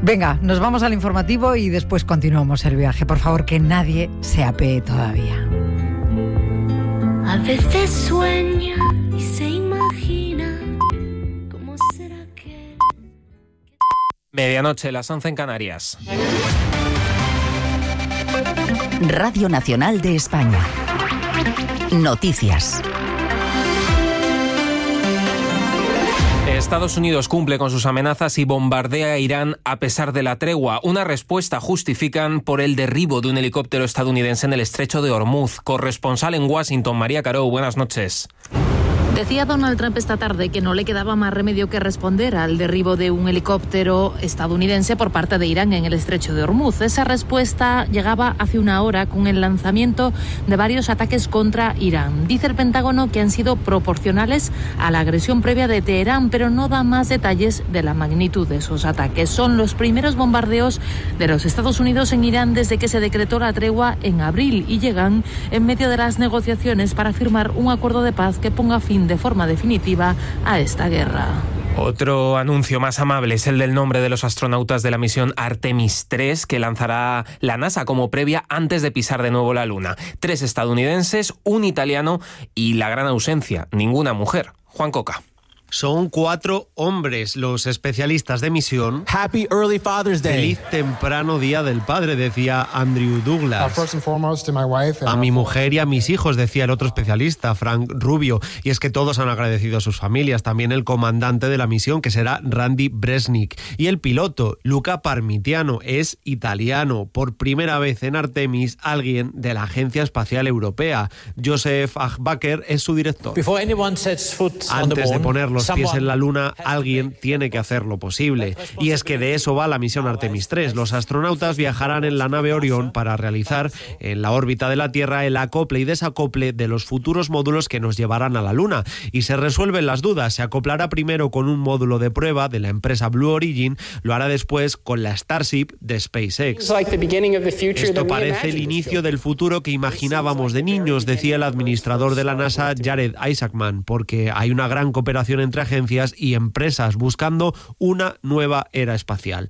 Venga, nos vamos al informativo y después continuamos el viaje. Por favor, que nadie se apee todavía. A veces sueña y se imagina cómo será que... Medianoche, las 11 en Canarias. Radio Nacional de España. Noticias. Estados Unidos cumple con sus amenazas y bombardea a Irán a pesar de la tregua. Una respuesta justifican por el derribo de un helicóptero estadounidense en el estrecho de Hormuz. Corresponsal en Washington, María Caró, buenas noches. Decía Donald Trump esta tarde que no le quedaba más remedio que responder al derribo de un helicóptero estadounidense por parte de Irán en el estrecho de Hormuz. Esa respuesta llegaba hace una hora con el lanzamiento de varios ataques contra Irán. Dice el Pentágono que han sido proporcionales a la agresión previa de Teherán, pero no da más detalles de la magnitud de esos ataques. Son los primeros bombardeos de los Estados Unidos en Irán desde que se decretó la tregua en abril y llegan en medio de las negociaciones para firmar un acuerdo de paz que ponga fin de forma definitiva a esta guerra. Otro anuncio más amable es el del nombre de los astronautas de la misión Artemis 3 que lanzará la NASA como previa antes de pisar de nuevo la Luna. 3 estadounidenses, un italiano y la gran ausencia, ninguna mujer. Juan Coca. Son 4 hombres los especialistas de misión. Happy Early Father's Day. Feliz temprano Día del Padre, decía Andrew Douglas. A mi mujer y a mis hijos, decía el otro especialista, Frank Rubio. Y es que todos han agradecido a sus familias, también el comandante de la misión, que será Randy Bresnik. Y el piloto, Luca Parmitiano, es italiano. Por primera vez en Artemis, alguien de la Agencia Espacial Europea. Joseph Achbacher es su director. Antes de poner los pies en la Luna, alguien tiene que hacer lo posible. Y es que de eso va la misión Artemis 3. Los astronautas viajarán en la nave Orión para realizar en la órbita de la Tierra el acople y desacople de los futuros módulos que nos llevarán a la Luna. Y se resuelven las dudas. Se acoplará primero con un módulo de prueba de la empresa Blue Origin, lo hará después con la Starship de SpaceX. Esto parece el inicio del futuro que imaginábamos de niños, decía el administrador de la NASA, Jared Isaacman, porque hay una gran cooperación entre agencias y empresas buscando una nueva era espacial.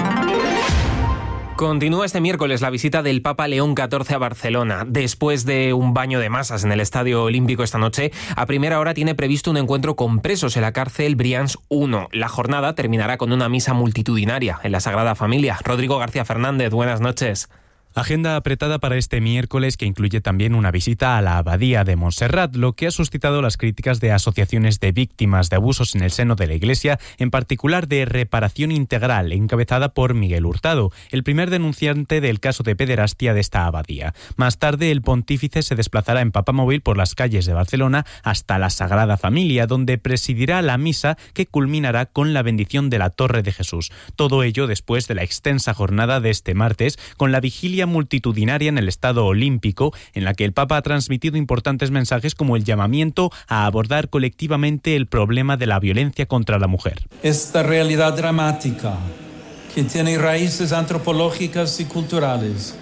Continúa este miércoles la visita del Papa León XIV a Barcelona. Después de un baño de masas en el Estadio Olímpico esta noche, a primera hora tiene previsto un encuentro con presos en la cárcel Brians 1. La jornada terminará con una misa multitudinaria en la Sagrada Familia. Rodrigo García Fernández, buenas noches. Agenda apretada para este miércoles que incluye también una visita a la Abadía de Montserrat, lo que ha suscitado las críticas de asociaciones de víctimas de abusos en el seno de la Iglesia, en particular de Reparación Integral, encabezada por Miguel Hurtado, el primer denunciante del caso de pederastia de esta abadía. Más tarde, el pontífice se desplazará en papamóvil por las calles de Barcelona hasta la Sagrada Familia, donde presidirá la misa que culminará con la bendición de la Torre de Jesús. Todo ello después de la extensa jornada de este martes, con la vigilia multitudinaria en el Estadio Olímpico, en la que el Papa ha transmitido importantes mensajes como el llamamiento a abordar colectivamente el problema de la violencia contra la mujer. Esta realidad dramática, que tiene raíces antropológicas y culturales,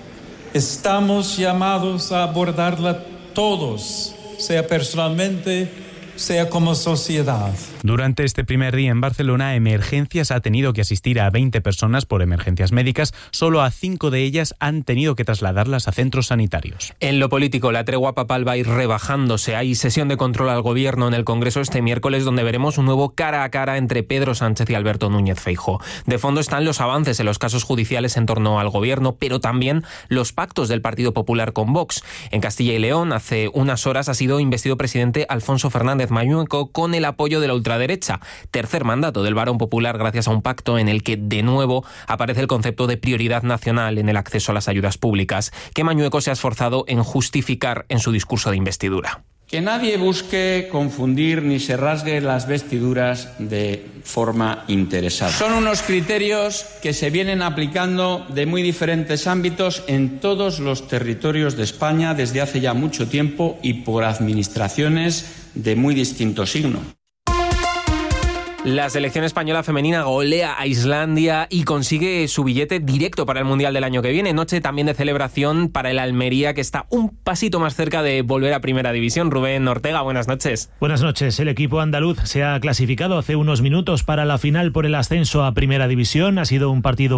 estamos llamados a abordarla todos, sea personalmente, sea como sociedad. Durante este primer día en Barcelona, Emergencias ha tenido que asistir a 20 personas por emergencias médicas. Solo a 5 de ellas han tenido que trasladarlas a centros sanitarios. En lo político, la tregua papal va a ir rebajándose. Hay sesión de control al gobierno en el Congreso este miércoles, donde veremos un nuevo cara a cara entre Pedro Sánchez y Alberto Núñez Feijóo. De fondo están los avances en los casos judiciales en torno al gobierno, pero también los pactos del Partido Popular con Vox. En Castilla y León, hace unas horas ha sido investido presidente Alfonso Fernández Mañueco con el apoyo de la ultraderecha. Tercer mandato del varón popular gracias a un pacto en el que de nuevo aparece el concepto de prioridad nacional en el acceso a las ayudas públicas, que Mañueco se ha esforzado en justificar en su discurso de investidura. Que nadie busque confundir ni se rasgue las vestiduras de forma interesada. Son unos criterios que se vienen aplicando de muy diferentes ámbitos en todos los territorios de España desde hace ya mucho tiempo y por administraciones de muy distinto signo. La selección española femenina golea a Islandia y consigue su billete directo para el Mundial del año que viene. Noche también de celebración para el Almería, que está un pasito más cerca de volver a Primera División. Rubén Ortega, buenas noches. Buenas noches. El equipo andaluz se ha clasificado hace unos minutos para la final por el ascenso a Primera División. Ha sido un partido